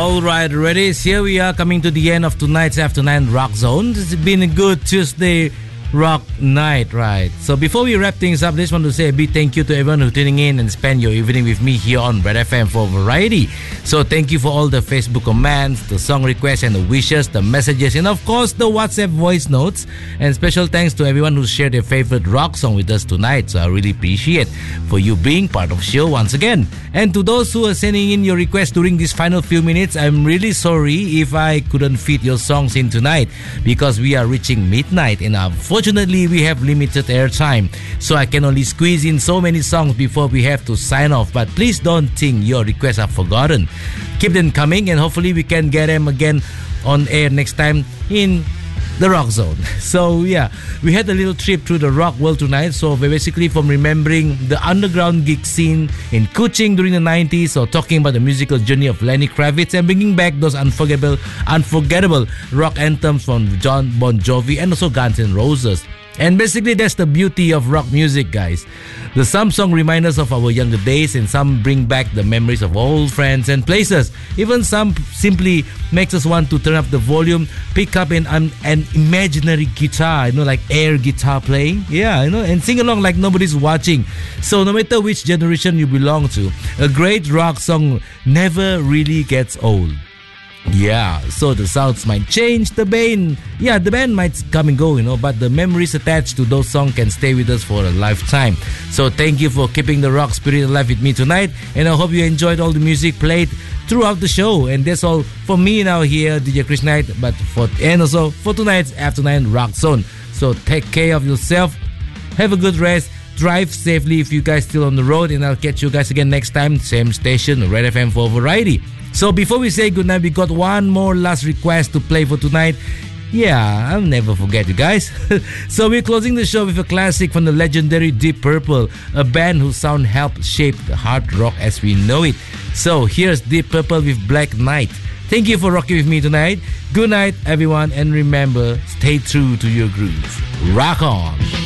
All right, ready? Here we are coming to the end of tonight's After 9 Rock Zone. It's been a good Tuesday rock night, right? So before we wrap things up, I just want to say a big thank you to everyone who's tuning in and spend your evening with me here on Red FM for Variety. So thank you for all the Facebook comments, the song requests and the wishes, the messages, and of course the WhatsApp voice notes. And special thanks to everyone who shared their favorite rock song with us tonight. So I really appreciate for you being part of the show once again. And to those who are sending in your requests during these final few minutes, I'm really sorry if I couldn't fit your songs in tonight because we are reaching midnight and unfortunately we have limited airtime. So I can only squeeze in so many songs before we have to sign off. But please don't think your requests are forgotten. Keep them coming and hopefully we can get them again on air next time in the Rock Zone. So yeah, we had a little trip through the rock world tonight. So basically from remembering the underground gig scene in Kuching during the 90s, or talking about the musical journey of Lenny Kravitz and bringing back those unforgettable rock anthems from John Bon Jovi and also Guns N' Roses. And basically that's the beauty of rock music, guys. Some song remind us of our younger days, and some bring back the memories of old friends and places. Even some simply makes us want to turn up the volume, pick up an imaginary guitar, like air guitar playing, and sing along like nobody's watching. So no matter which generation you belong to, a great rock song never really gets old. Yeah, so the sounds might change, the band might come and go, but the memories attached to those songs can stay with us for a lifetime. So thank you for keeping the rock spirit alive with me tonight, and I hope you enjoyed all the music played throughout the show. And that's all for me now here, DJ Chris Knight, and also for tonight's After 9 Rock Zone. So take care of yourself, have a good rest, drive safely if you guys still on the road, and I'll catch you guys again next time, same station, Red FM for Variety. So before we say goodnight, we got one more last request to play for tonight. Yeah, I'll never forget you guys. So we're closing the show with a classic from the legendary Deep Purple, a band whose sound helped shape the hard rock as we know it. So here's Deep Purple with Black Knight. Thank you for rocking with me tonight. Good night, everyone, and remember, stay true to your grooves. Rock on!